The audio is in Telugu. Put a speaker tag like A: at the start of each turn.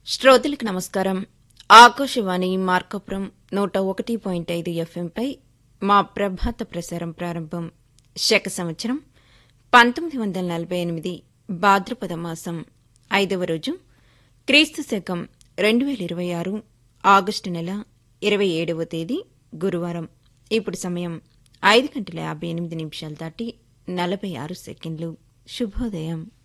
A: శ్రోతలకు నమస్కారం. ఆకాశవాణి మార్కాపురం 101.5 ఎఫ్ఎంపై మా ప్రభాత ప్రసారం ప్రారంభం. శక సంవత్సరం 1948 భాద్రపద మాసం 5వ రోజు, క్రీస్తు శకం 2026 ఆగస్టు నెల 27వ తేదీ గురువారం. ఇప్పుడు సమయం 5:58 దాటి 46 సెకండ్లు. శుభోదయం.